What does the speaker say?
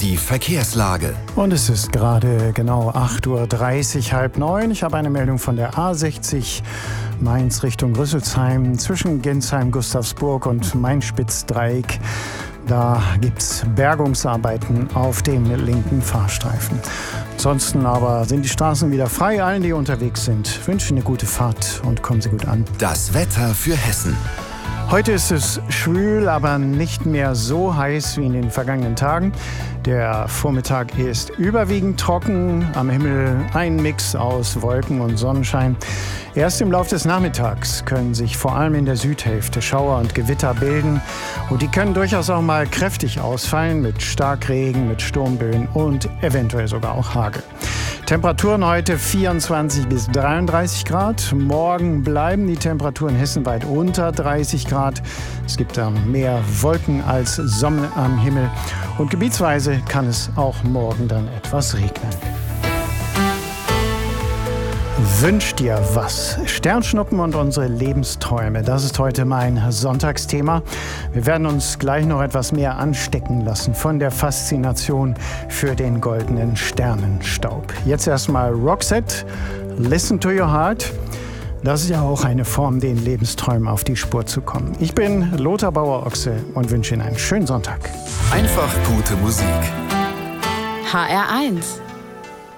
Die Verkehrslage. Und es ist gerade genau 8:30 Uhr, 8:30. Ich habe eine Meldung von der A60 Mainz Richtung Rüsselsheim zwischen Gensheim, Gustavsburg und Main-Spitz-Dreieck. Da gibt es Bergungsarbeiten auf dem linken Fahrstreifen. Ansonsten aber sind die Straßen wieder frei. Allen, die unterwegs sind, wünsche eine gute Fahrt und kommen Sie gut an. Das Wetter für Hessen. Heute ist es schwül, aber nicht mehr so heiß wie in den vergangenen Tagen. Der Vormittag ist überwiegend trocken, am Himmel ein Mix aus Wolken und Sonnenschein. Erst im Laufe des Nachmittags können sich vor allem in der Südhälfte Schauer und Gewitter bilden. Und die können durchaus auch mal kräftig ausfallen mit Starkregen, mit Sturmböen und eventuell sogar auch Hagel. Temperaturen heute 24 bis 33 Grad. Morgen bleiben die Temperaturen hessenweit unter 30 Grad. Es gibt dann mehr Wolken als Sonne am Himmel. Und gebietsweise kann es auch morgen dann etwas regnen. Wünsch dir was. Sternschnuppen und unsere Lebensträume. Das ist heute mein Sonntagsthema. Wir werden uns gleich noch etwas mehr anstecken lassen von der Faszination für den goldenen Sternenstaub. Jetzt erstmal Roxette, Listen to Your Heart. Das ist ja auch eine Form, den Lebensträumen auf die Spur zu kommen. Ich bin Lothar Bauer-Ochse und wünsche Ihnen einen schönen Sonntag. Einfach gute Musik. HR1